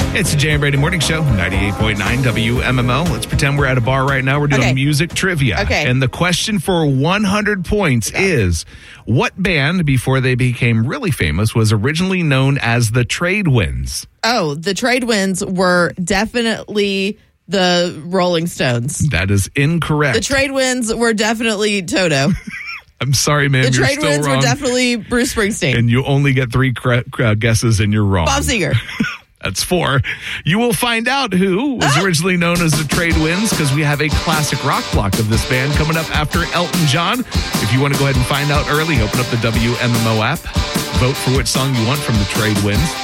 It's the Jay and Brady Morning Show, 98.9 WMMO. Let's pretend we're at a bar right now. We're doing music trivia. Okay. And the question for 100 points is, what band, before they became really famous, was originally known as the Tradewinds? Oh, the Tradewinds were definitely the Rolling Stones. That is incorrect. The Tradewinds were definitely Toto. I'm sorry, ma'am. The You're still Tradewinds wrong. were definitely Bruce Springsteen. And you only get 3 guesses and you're wrong. Bob Seger. That's 4. You will find out who was originally known as the Tradewinds because we have a classic rock block of this band coming up after Elton John. If you want to go ahead and find out early, open up the WMMO app. Vote for which song you want from the Tradewinds.